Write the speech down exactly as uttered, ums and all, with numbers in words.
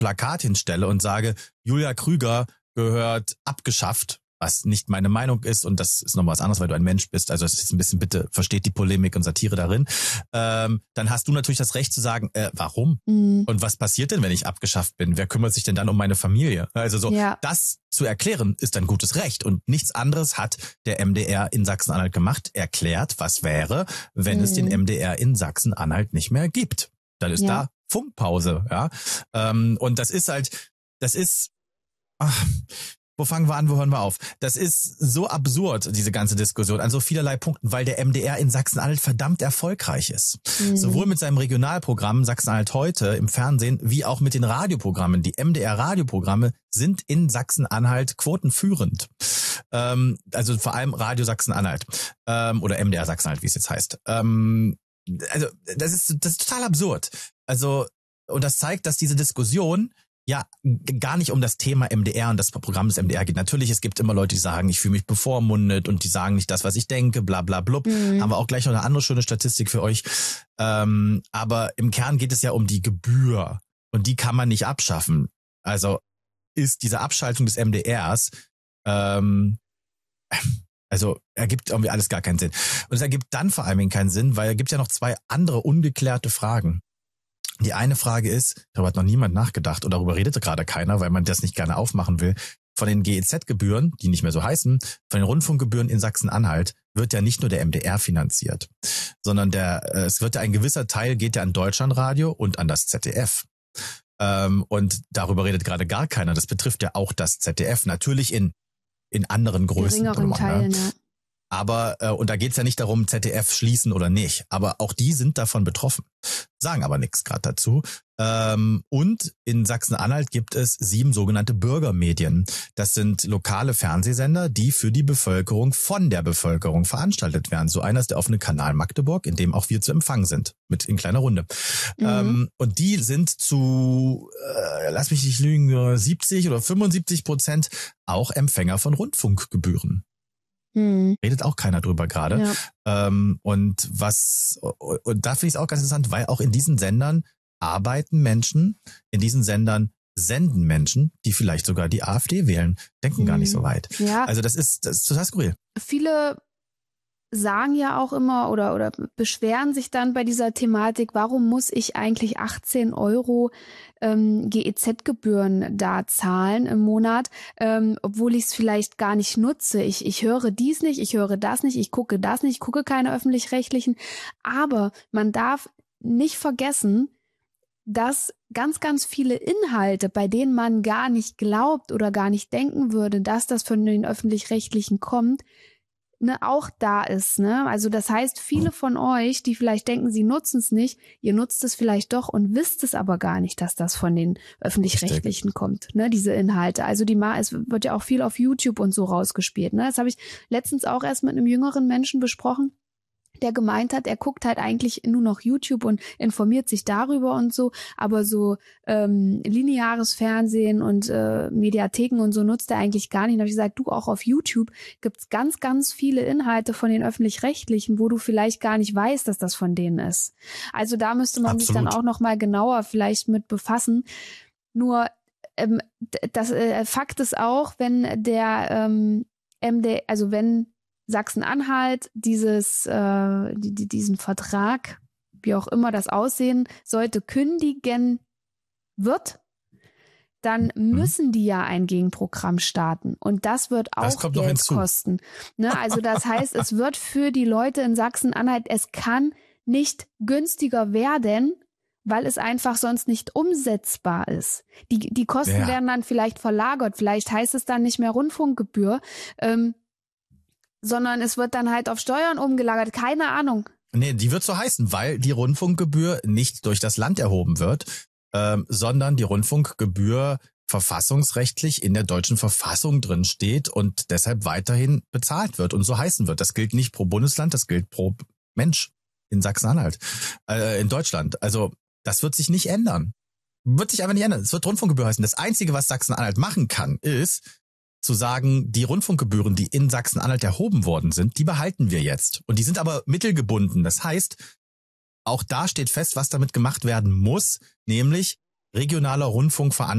Plakat hinstelle und sage, Julia Krüger gehört abgeschafft, was nicht meine Meinung ist, und das ist nochmal was anderes, weil du ein Mensch bist, also es ist ein bisschen, bitte versteht die Polemik und Satire darin, ähm, dann hast du natürlich das Recht zu sagen, äh, warum? Mhm. Und was passiert denn, wenn ich abgeschafft bin? Wer kümmert sich denn dann um meine Familie? Also so, ja. Das zu erklären ist ein gutes Recht, und nichts anderes hat der M D R in Sachsen-Anhalt gemacht, erklärt, was wäre, wenn mhm. es den M D R in Sachsen-Anhalt nicht mehr gibt. Dann ist ja. da Funkpause, ja. Ähm, und das ist halt, das ist, ach, wo fangen wir an, wo hören wir auf? Das ist so absurd, diese ganze Diskussion, an so vielerlei Punkten, weil der M D R in Sachsen-Anhalt verdammt erfolgreich ist. Mhm. Sowohl mit seinem Regionalprogramm Sachsen-Anhalt heute im Fernsehen, wie auch mit den Radioprogrammen. Die M D R-Radioprogramme sind in Sachsen-Anhalt quotenführend. Ähm, also vor allem Radio Sachsen-Anhalt. Ähm, oder M D R Sachsen-Anhalt, wie es jetzt heißt. Ähm, also das ist, das ist total absurd. Also, und das zeigt, dass diese Diskussion ja gar nicht um das Thema M D R und das Programm des M D R geht. Natürlich, es gibt immer Leute, die sagen, ich fühle mich bevormundet, und die sagen nicht das, was ich denke, bla bla blub. Mhm. Haben wir auch gleich noch eine andere schöne Statistik für euch. Ähm, aber im Kern geht es ja um die Gebühr, und die kann man nicht abschaffen. Also ist diese Abschaltung des M D Rs, ähm, also ergibt irgendwie alles gar keinen Sinn. Und es ergibt dann vor allem keinen Sinn, weil es gibt ja noch zwei andere ungeklärte Fragen. Die eine Frage ist, darüber hat noch niemand nachgedacht, und darüber redete gerade keiner, weil man das nicht gerne aufmachen will. Von den G E Z-Gebühren, die nicht mehr so heißen, von den Rundfunkgebühren in Sachsen-Anhalt wird ja nicht nur der M D R finanziert, sondern der, es wird ja ein gewisser Teil geht ja an Deutschlandradio und an das Z D F. Ähm, und darüber redet gerade gar keiner. Das betrifft ja auch das Z D F, natürlich in in anderen Größen. Geringeren Teilen, ja. Aber, äh, und da geht's ja nicht darum, Z D F schließen oder nicht. Aber auch die sind davon betroffen, sagen aber nichts gerade dazu. Ähm, und in Sachsen-Anhalt gibt es sieben sogenannte Bürgermedien. Das sind lokale Fernsehsender, die für die Bevölkerung von der Bevölkerung veranstaltet werden. So einer ist der offene Kanal Magdeburg, in dem auch wir zu empfangen sind, mit in kleiner Runde. Mhm. Ähm, und die sind zu, äh, lass mich nicht lügen, siebzig oder fünfundsiebzig Prozent auch Empfänger von Rundfunkgebühren. Hm. Redet auch keiner drüber gerade. Ja. Ähm, und was, und da finde ich es auch ganz interessant, weil auch in diesen Sendern arbeiten Menschen, in diesen Sendern senden Menschen, die vielleicht sogar die AfD wählen, denken hm. gar nicht so weit. Ja. Also das ist, das ist total skurril. Viele sagen ja auch immer oder oder beschweren sich dann bei dieser Thematik, warum muss ich eigentlich achtzehn Euro ähm, G E Z-Gebühren da zahlen im Monat, ähm, obwohl ich es vielleicht gar nicht nutze. Ich ich höre dies nicht, ich höre das nicht, ich gucke das nicht, ich gucke keine öffentlich-rechtlichen. Aber man darf nicht vergessen, dass ganz, ganz viele Inhalte, bei denen man gar nicht glaubt oder gar nicht denken würde, dass das von den öffentlich-rechtlichen kommt, ne, auch da ist, ne? Also das heißt, viele von euch, die vielleicht denken, sie nutzen es nicht, ihr nutzt es vielleicht doch und wisst es aber gar nicht, dass das von den öffentlich-rechtlichen kommt, ne? Diese Inhalte. Also die Ma, es wird ja auch viel auf YouTube und so rausgespielt, ne? Das habe ich letztens auch erst mit einem jüngeren Menschen besprochen, der gemeint hat, er guckt halt eigentlich nur noch YouTube und informiert sich darüber und so, aber so ähm, lineares Fernsehen und äh, Mediatheken und so nutzt er eigentlich gar nicht. Und da habe ich gesagt, du, auch auf YouTube gibt's ganz, ganz viele Inhalte von den Öffentlich-Rechtlichen, wo du vielleicht gar nicht weißt, dass das von denen ist. Also da müsste man Absolut. sich dann auch noch mal genauer vielleicht mit befassen. Nur ähm, das äh, Fakt ist auch, wenn der ähm, M D, also wenn Sachsen-Anhalt dieses, äh, die, diesen Vertrag, wie auch immer das aussehen sollte, kündigen wird, dann müssen die ja ein Gegenprogramm starten. Und das wird auch das Geld kosten. Ne? Also das heißt, es wird für die Leute in Sachsen-Anhalt, es kann nicht günstiger werden, weil es einfach sonst nicht umsetzbar ist. Die, die Kosten ja. werden dann vielleicht verlagert. Vielleicht heißt es dann nicht mehr Rundfunkgebühr, ähm, sondern es wird dann halt auf Steuern umgelagert. Keine Ahnung. Nee, die wird so heißen, weil die Rundfunkgebühr nicht durch das Land erhoben wird, ähm, sondern die Rundfunkgebühr verfassungsrechtlich in der deutschen Verfassung drin steht und deshalb weiterhin bezahlt wird und so heißen wird. Das gilt nicht pro Bundesland, das gilt pro Mensch in Sachsen-Anhalt, äh, in Deutschland. Also das wird sich nicht ändern. Wird sich einfach nicht ändern. Es wird Rundfunkgebühr heißen. Das Einzige, was Sachsen-Anhalt machen kann, ist zu sagen, die Rundfunkgebühren, die in Sachsen-Anhalt erhoben worden sind, die behalten wir jetzt. Und die sind aber mittelgebunden. Das heißt, auch da steht fest, was damit gemacht werden muss, nämlich regionaler Rundfunk